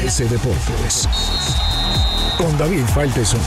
MBS Deportes con David Faitelson.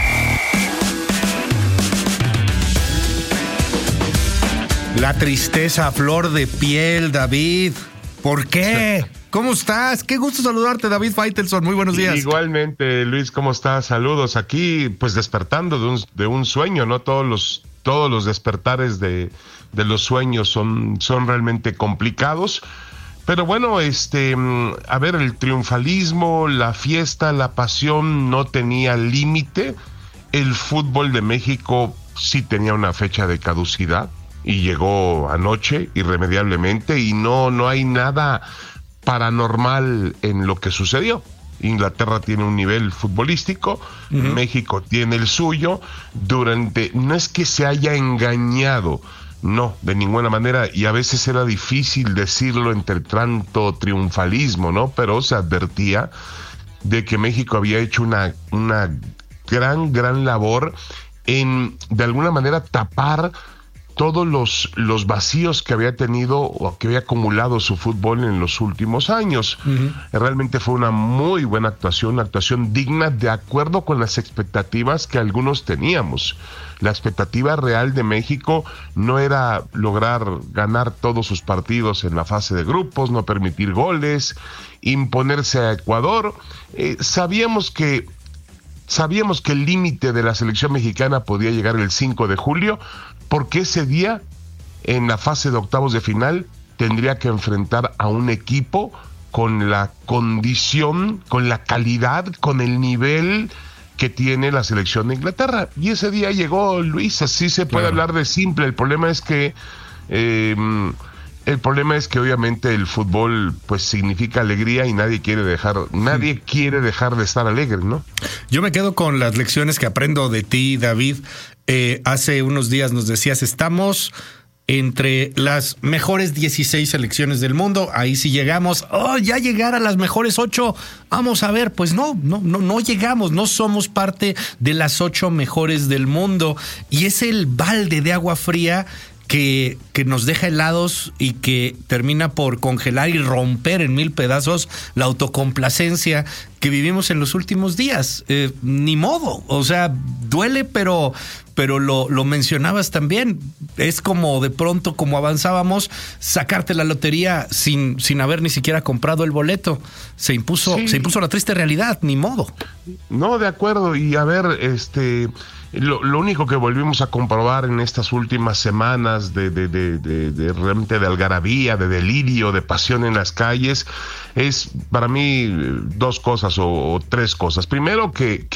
La tristeza a flor de piel, David. ¿Por qué? ¿Cómo estás? Qué gusto saludarte, David Faitelson. Muy buenos días. Igualmente, Luis, ¿cómo estás? Saludos. Aquí, pues despertando de un sueño, ¿no? Todos los despertares de los sueños son realmente complicados. Pero bueno, a ver, el triunfalismo, la fiesta, la pasión no tenía límite. El fútbol de México sí tenía una fecha de caducidad y llegó anoche irremediablemente, y no hay nada paranormal en lo que sucedió. Inglaterra tiene un nivel futbolístico, México tiene el suyo. No es que se haya engañado, no, de ninguna manera, y a veces era difícil decirlo entre tanto triunfalismo, ¿no? Pero se advertía de que México había hecho una gran labor en, de alguna manera, tapar todos los vacíos que había tenido o que había acumulado su fútbol en los últimos años. Realmente fue una muy buena actuación, una actuación digna de acuerdo con las expectativas que algunos teníamos. La expectativa real de México no era lograr ganar todos sus partidos en la fase de grupos, no permitir goles, imponerse a Ecuador. Sabíamos que el límite de la selección mexicana podía llegar el 5 de julio, porque ese día, en la fase de octavos de final, tendría que enfrentar a un equipo con la condición, con la calidad, con el nivel que tiene la selección de Inglaterra. Y ese día llegó, Luis, así se puede hablar de simple. El problema es que obviamente el fútbol pues significa alegría y nadie quiere dejar de estar alegre, ¿no? Yo me quedo con las lecciones que aprendo de ti, David. Hace unos días nos decías, estamos entre las mejores 16 selecciones del mundo. Ahí sí llegamos. Ya llegar a las mejores 8. Vamos a ver, pues no llegamos. No somos parte de las 8 mejores del mundo. Y es el balde de agua fría que nos deja helados y que termina por congelar y romper en mil pedazos la autocomplacencia que vivimos en los últimos días. Ni modo, o sea, duele, pero lo mencionabas también. Es como de pronto, como avanzábamos, sacarte la lotería sin haber ni siquiera comprado el boleto. Se impuso la triste realidad, ni modo. No, de acuerdo. Y a ver, lo único que volvimos a comprobar en estas últimas semanas de realmente de algarabía, de delirio, de pasión en las calles, es para mí dos cosas o tres cosas. Primero que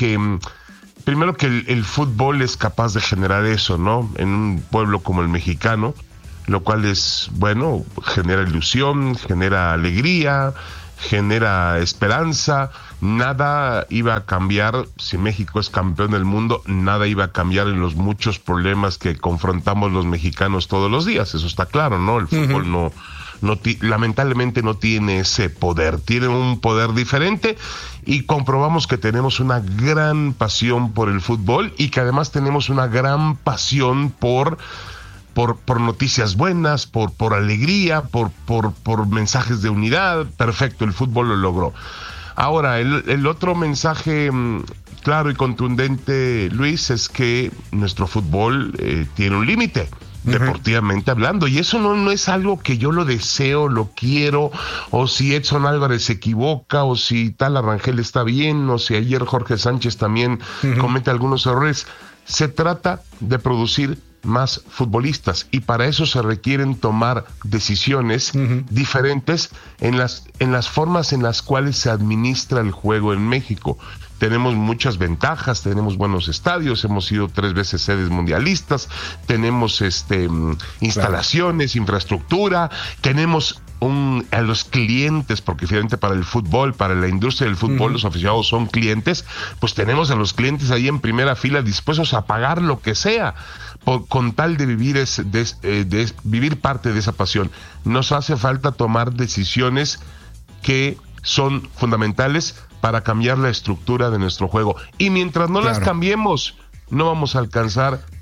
el fútbol es capaz de generar eso, ¿no? En un pueblo como el mexicano, lo cual es, bueno, genera ilusión, genera alegría, genera esperanza. Nada iba a cambiar, si México es campeón del mundo, nada iba a cambiar en los muchos problemas que confrontamos los mexicanos todos los días, eso está claro, ¿no? El fútbol lamentablemente no tiene ese poder, tiene un poder diferente, y comprobamos que tenemos una gran pasión por el fútbol y que además tenemos una gran pasión por noticias buenas, por alegría, por mensajes de unidad. Perfecto, el fútbol lo logró. Ahora, el otro mensaje claro y contundente, Luis, es que nuestro fútbol tiene un límite, deportivamente hablando, y eso no es algo que yo lo deseo, lo quiero, o si Edson Álvarez se equivoca, o si tal Rangel está bien, o si ayer Jorge Sánchez también comete algunos errores. Se trata de producir más futbolistas, y para eso se requieren tomar decisiones diferentes en las formas en las cuales se administra el juego en México. Tenemos muchas ventajas, tenemos buenos estadios, hemos sido 3 veces sedes mundialistas, tenemos instalaciones, infraestructura, tenemos a los clientes, porque finalmente para el fútbol, para la industria del fútbol, los aficionados son clientes, pues tenemos a los clientes ahí en primera fila dispuestos a pagar lo que sea, con tal de vivir vivir parte de esa pasión. Nos hace falta tomar decisiones que son fundamentales para cambiar la estructura de nuestro juego. Y mientras no las cambiemos, no vamos a alcanzar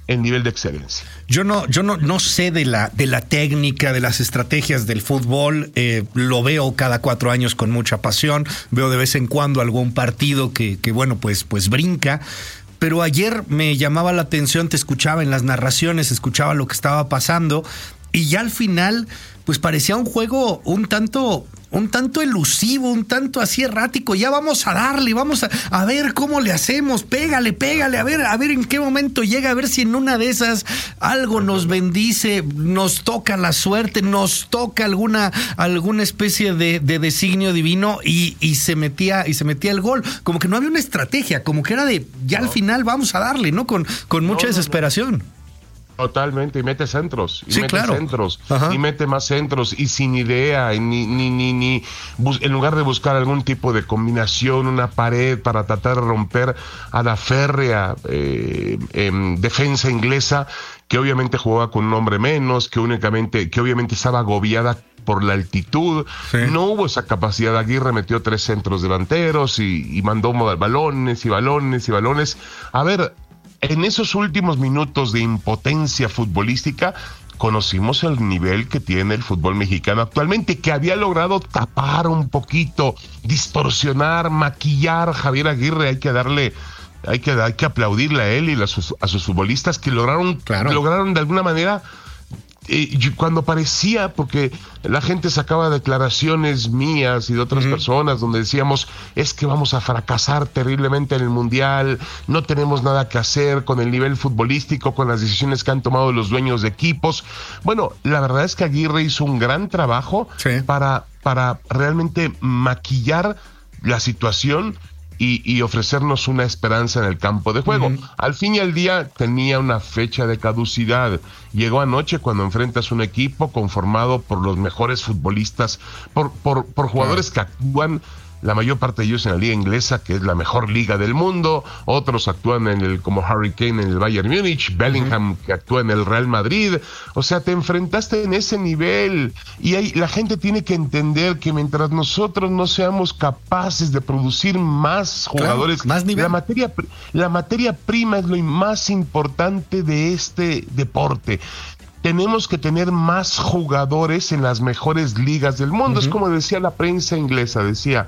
el nivel de excelencia. Yo no sé de la técnica, de las estrategias del fútbol. Lo veo cada 4 años con mucha pasión. Veo de vez en cuando algún partido que bueno, pues brinca. Pero ayer me llamaba la atención, te escuchaba en las narraciones, escuchaba lo que estaba pasando, y ya al final, pues parecía un juego un tanto elusivo, un tanto así errático. Ya vamos a darle, vamos a ver cómo le hacemos, pégale, a ver en qué momento llega, a ver si en una de esas algo nos bendice, nos toca la suerte, nos toca alguna especie de designio divino, y se metía el gol. Como que no había una estrategia, como que era de ya al final vamos a darle, ¿no? Con mucha desesperación. Totalmente, y mete centros, y sí, mete claro. centros, Ajá. y mete más centros, y sin idea, y en lugar de buscar algún tipo de combinación, una pared para tratar de romper a la férrea defensa inglesa, que obviamente jugaba con un hombre menos, que obviamente estaba agobiada por la altitud. Sí. No hubo esa capacidad. Aguirre metió 3 centros delanteros y mandó balones. A ver, en esos últimos minutos de impotencia futbolística, conocimos el nivel que tiene el fútbol mexicano actualmente, que había logrado tapar un poquito, distorsionar, maquillar Javier Aguirre. Hay que aplaudirle a él y a sus futbolistas que lograron de alguna manera. Cuando parecía, porque la gente sacaba declaraciones mías y de otras personas donde decíamos, es que vamos a fracasar terriblemente en el Mundial, no tenemos nada que hacer con el nivel futbolístico, con las decisiones que han tomado los dueños de equipos. Bueno, la verdad es que Aguirre hizo un gran trabajo para realmente maquillar la situación y ofrecernos una esperanza en el campo de juego. Al fin y al día tenía una fecha de caducidad. Llegó anoche cuando enfrentas un equipo conformado por los mejores futbolistas, por jugadores que actúan, la mayor parte de ellos en la liga inglesa, que es la mejor liga del mundo. Otros actúan como Harry Kane en el Bayern Múnich, Bellingham que actúa en el Real Madrid. O sea, te enfrentaste en ese nivel, y la gente tiene que entender que mientras nosotros no seamos capaces de producir más jugadores, más nivel. La materia prima es lo más importante de este deporte. Tenemos que tener más jugadores en las mejores ligas del mundo. Es como decía la prensa inglesa, decía,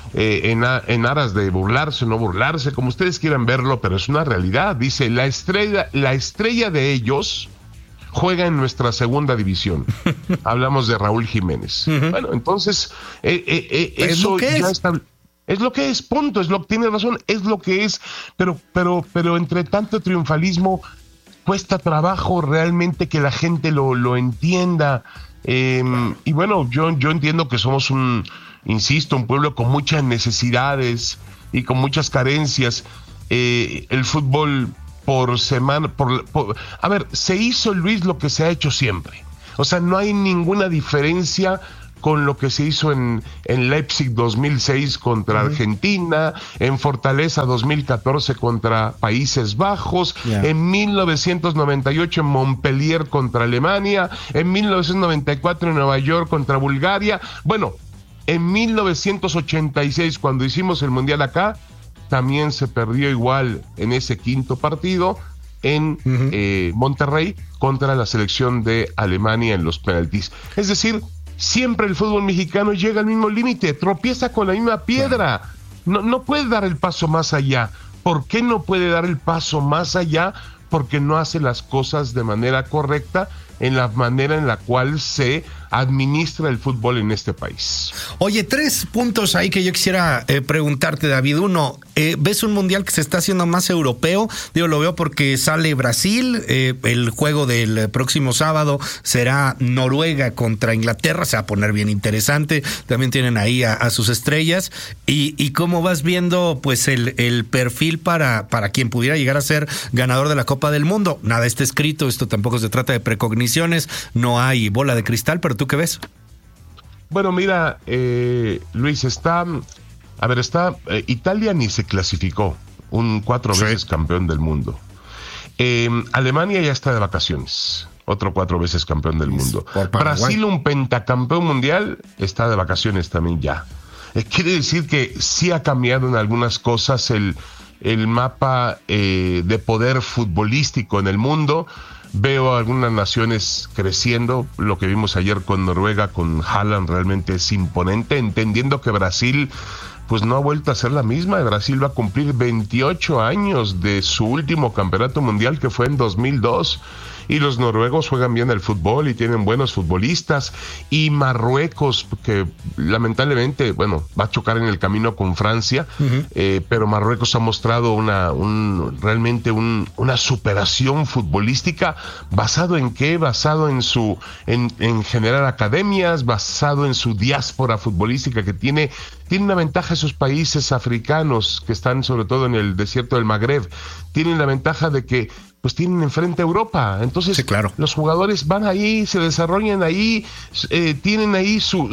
en aras de burlarse o no burlarse, como ustedes quieran verlo, pero es una realidad. Dice, la estrella de ellos juega en nuestra segunda división. Hablamos de Raúl Jiménez. Bueno, entonces, eso ya está. Es lo que es, punto. Tiene razón, es lo que es. Pero entre tanto triunfalismo, cuesta trabajo realmente que la gente lo entienda. Y bueno, yo entiendo que somos un pueblo con muchas necesidades y con muchas carencias. El fútbol por semana, a ver, se hizo, Luis, lo que se ha hecho siempre. O sea, no hay ninguna diferencia con lo que se hizo en Leipzig 2006 contra Argentina, en Fortaleza 2014 contra Países Bajos, en 1998 en Montpellier contra Alemania, en 1994 en Nueva York contra Bulgaria. Bueno, en 1986, cuando hicimos el Mundial acá, también se perdió igual en ese quinto partido en Monterrey contra la selección de Alemania en los penaltis. Es decir, siempre el fútbol mexicano llega al mismo límite, tropieza con la misma piedra. No puede dar el paso más allá. ¿Por qué no puede dar el paso más allá? Porque no hace las cosas de manera correcta, en la manera en la cual se administra el fútbol en este país. Oye, 3 puntos ahí que yo quisiera preguntarte, David. Uno, ¿ves un mundial que se está haciendo más europeo? Lo veo porque sale Brasil, el juego del próximo sábado será Noruega contra Inglaterra, se va a poner bien interesante, también tienen ahí a sus estrellas, y cómo vas viendo pues el perfil para quien pudiera llegar a ser ganador de la Copa del Mundo. Nada está escrito, esto tampoco se trata de precogniciones, no hay bola de cristal, pero ¿tú qué ves? Bueno, mira, Luis, Italia ni se clasificó, 4 veces campeón del mundo. Alemania ya está de vacaciones, otro 4 veces campeón del mundo. Brasil, un pentacampeón mundial, está de vacaciones también ya. Quiere decir que sí ha cambiado en algunas cosas el mapa de poder futbolístico en el mundo. Veo algunas naciones creciendo, lo que vimos ayer con Noruega, con Haaland, realmente es imponente, entendiendo que Brasil pues no ha vuelto a ser la misma. Brasil va a cumplir 28 años de su último campeonato mundial, que fue en 2002. Y los noruegos juegan bien el fútbol y tienen buenos futbolistas. Y Marruecos, que lamentablemente, bueno, va a chocar en el camino con Francia, pero Marruecos ha mostrado realmente una superación futbolística. ¿Basado en qué? Basado en generar academias, basado en su diáspora futbolística que tiene una ventaja esos países africanos que están sobre todo en el desierto del Magreb. Tienen la ventaja de que pues tienen enfrente a Europa. Entonces, sí, claro, los jugadores van ahí, se desarrollan ahí, tienen ahí su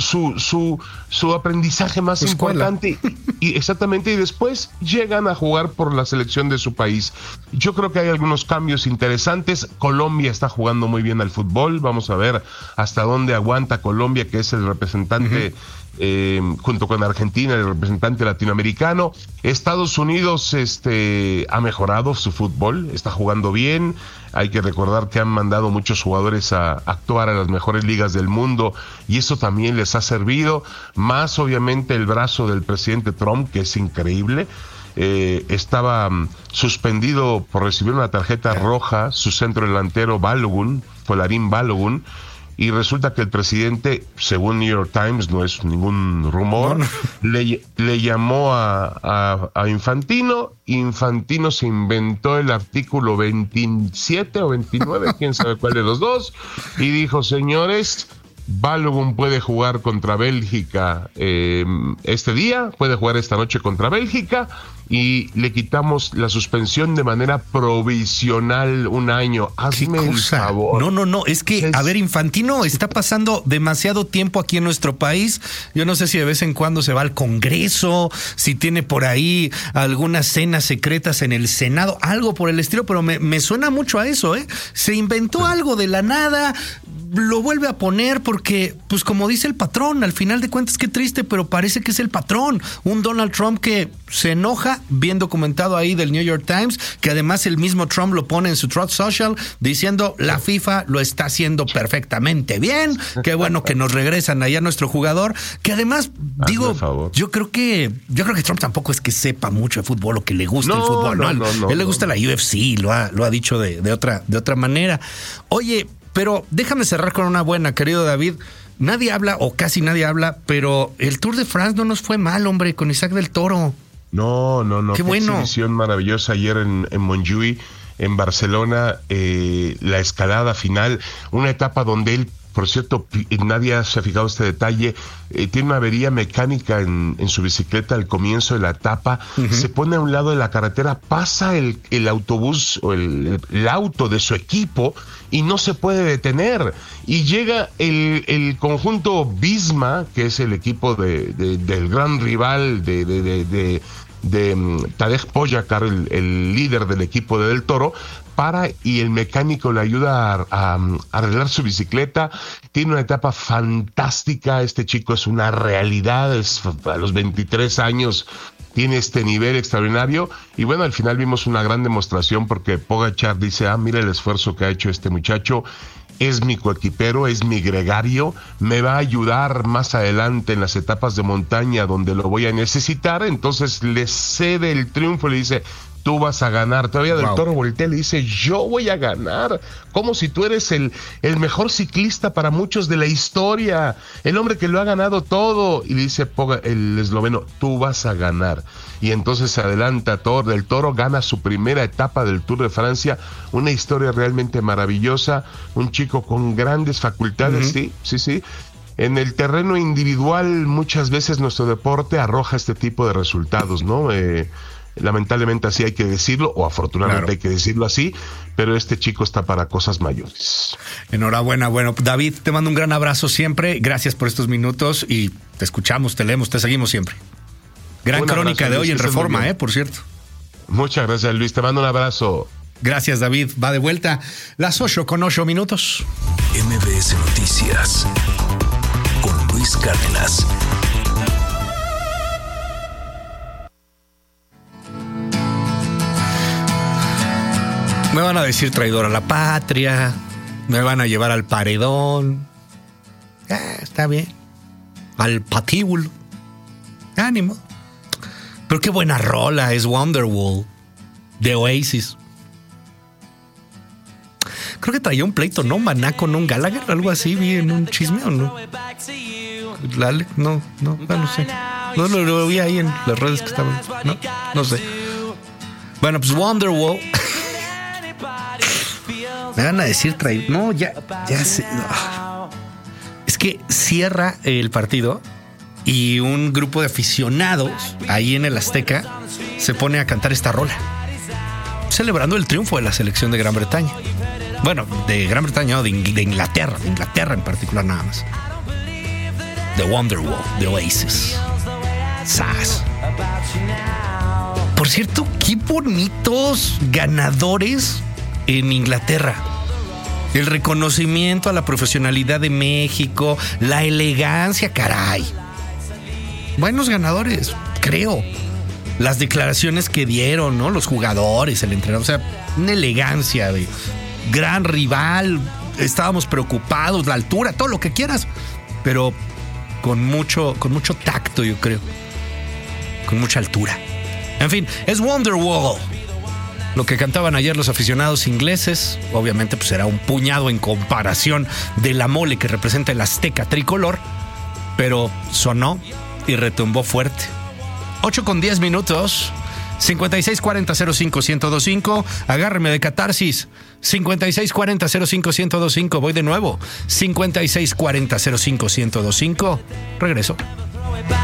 aprendizaje más importante y exactamente, y después llegan a jugar por la selección de su país. Yo creo que hay algunos cambios interesantes. Colombia está jugando muy bien al fútbol. Vamos a ver hasta dónde aguanta Colombia, que es el representante junto con Argentina, el representante latinoamericano. Estados Unidos ha mejorado su fútbol, está jugando bien. Hay que recordar que han mandado muchos jugadores a actuar a las mejores ligas del mundo y eso también les ha servido, más obviamente el brazo del presidente Trump, que es increíble. Estaba suspendido por recibir una tarjeta roja su centro delantero Folarin Balogun. Y resulta que el presidente, según New York Times, no es ningún rumor, le llamó a Infantino. Infantino se inventó el artículo 27 o 29, quién sabe cuál de los dos, y dijo: señores, Balogun puede jugar contra Bélgica este día, puede jugar esta noche contra Bélgica, y le quitamos la suspensión de manera provisional 1 año. Hazme el favor. No, es que, a ver, Infantino está pasando demasiado tiempo aquí en nuestro país. Yo no sé si de vez en cuando se va al Congreso, si tiene por ahí algunas cenas secretas en el Senado, algo por el estilo, pero me suena mucho a eso, ¿eh? Se inventó algo de la nada, lo vuelve a poner porque, pues como dice el patrón, al final de cuentas, qué triste, pero parece que es el patrón. Un Donald Trump que se enoja, bien documentado ahí del New York Times, que además el mismo Trump lo pone en su Truth Social diciendo: la FIFA lo está haciendo perfectamente bien, qué bueno que nos regresan allá nuestro jugador, que además, yo creo que Trump tampoco es que sepa mucho de fútbol o que le guste el fútbol, ¿no? Él le gusta la UFC, lo ha dicho de otra manera. Oye, pero déjame cerrar con una buena, querido David. Nadie habla, o casi nadie habla, pero el Tour de France no nos fue mal, hombre, con Isaac del Toro. No. Qué bueno. Exhibición maravillosa ayer en Montjuïc, en Barcelona, la escalada final, una etapa donde él, por cierto, nadie se ha fijado este detalle, tiene una avería mecánica en su bicicleta al comienzo de la etapa, se pone a un lado de la carretera, pasa el autobús o el auto de su equipo y no se puede detener. Y llega el conjunto Visma, que es el equipo del gran rival de Tadej Pogačar, el líder del equipo de Del Toro, y el mecánico le ayuda a arreglar su bicicleta. Tiene una etapa fantástica. Este chico es una realidad, a los 23 años tiene este nivel extraordinario. Y bueno, al final vimos una gran demostración porque Pogačar dice: mira el esfuerzo que ha hecho este muchacho, es mi coequipero, es mi gregario, me va a ayudar más adelante en las etapas de montaña donde lo voy a necesitar. Entonces le cede el triunfo, le dice: tú vas a ganar. Todavía Del Toro voltea y le dice: yo voy a ganar. Como si tú eres el mejor ciclista para muchos de la historia, el hombre que lo ha ganado todo. Y le dice el esloveno: tú vas a ganar. Y entonces se adelanta Del Toro, gana su primera etapa del Tour de Francia. Una historia realmente maravillosa. Un chico con grandes facultades, sí. En el terreno individual, muchas veces nuestro deporte arroja este tipo de resultados, ¿no? Lamentablemente así hay que decirlo, o afortunadamente hay que decirlo así, pero este chico está para cosas mayores. Enhorabuena. Bueno, David, te mando un gran abrazo siempre. Gracias por estos minutos y te escuchamos, te leemos, te seguimos siempre. Gran crónica de hoy en Reforma, por cierto. Muchas gracias, Luis. Te mando un abrazo. Gracias, David. Va de vuelta las 8:08. MBS Noticias con Luis Cárdenas. Me van a decir traidor a la patria, me van a llevar al paredón. Está bien. Al patíbulo. Ánimo. Pero qué buena rola es Wonderwall de Oasis. Creo que traía un pleito, ¿no? Maná con un Gallagher, algo así, vi en un chisme, ¿o no? No, no sé. No lo vi ahí en las redes que estaban. No sé. Bueno, pues Wonderwall. Me van a decir traidor. No, ya sé. No. Es que cierra el partido y un grupo de aficionados ahí en el Azteca se pone a cantar esta rola, celebrando el triunfo de la selección de Gran Bretaña. Bueno, de Gran Bretaña, no, de Inglaterra en particular nada más. The Wonderwall, de Oasis. ¡Sas! Por cierto, qué bonitos ganadores en Inglaterra. El reconocimiento a la profesionalidad de México, la elegancia, caray. Buenos ganadores, creo. Las declaraciones que dieron, ¿no? Los jugadores, el entrenador, o sea, una elegancia, de gran rival. Estábamos preocupados, la altura, todo lo que quieras, pero con mucho tacto, yo creo. Con mucha altura. En fin, es Wonderwall. Lo que cantaban ayer los aficionados ingleses, obviamente pues era un puñado en comparación de la mole que representa el Azteca tricolor, pero sonó y retumbó fuerte. 8:10. 5640-05-1025. Agárreme de catarsis. 5640-05-1025. Voy de nuevo. 5640-05-1025. Regreso.